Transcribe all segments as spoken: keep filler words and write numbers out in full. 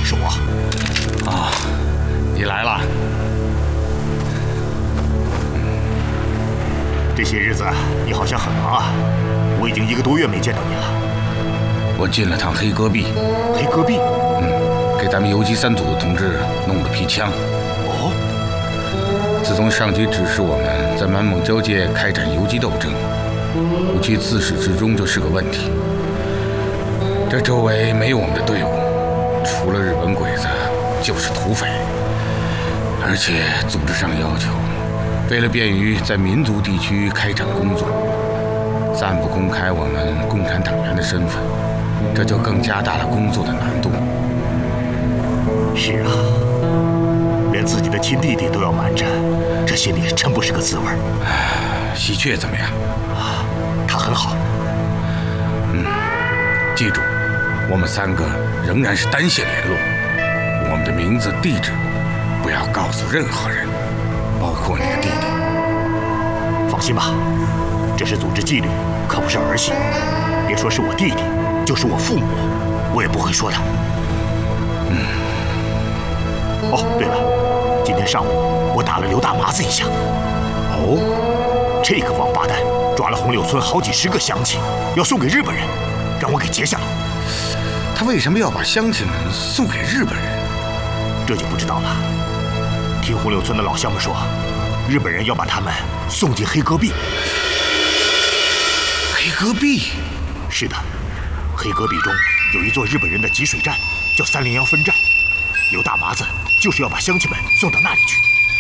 是我。 啊，你来了。 这些日子你好像很忙啊，我已经一个多月没见到你了。 我进了趟黑戈壁。 黑戈壁？ 嗯，给咱们游击三组的同志弄了批枪。 哦。 自从上级指示我们在满蒙交界开展游击斗争，武器自始至终就是个问题。这周围没有我们的队伍，除了日本鬼子就是土匪，而且组织上要求，为了便于在民族地区开展工作，暂不公开我们共产党员的身份，这就更加大了工作的难度。 是啊，连自己的亲弟弟都要瞒着，这心里真不是个滋味。 喜鹊怎么样？ 啊，他很好。 嗯，记住，我们三个仍然是单线联络，我们的名字、地址不要告诉任何人，包括你的弟弟。 放心吧，这是组织纪律，可不是儿戏。别说是我弟弟，就是我父母，我也不会说的。 嗯。 哦，对了，今天上午我打了刘大麻子一下。 哦， 这个王八蛋抓了红柳村好几十个乡亲，要送给日本人，让我给截下了。 他为什么要把乡亲们送给日本人？ 这就不知道了。听红柳村的老乡们说，日本人要把他们送进黑戈壁。 黑戈壁？ 是的，黑戈壁中有一座日本人的集水站，叫三零幺分站。刘大麻子就是要把乡亲们送到那里去。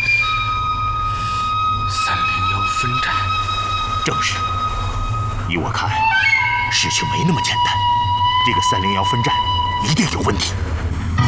三零幺分站？ 正是。依我看，事情没那么简单。这个三零幺分站一定有问题。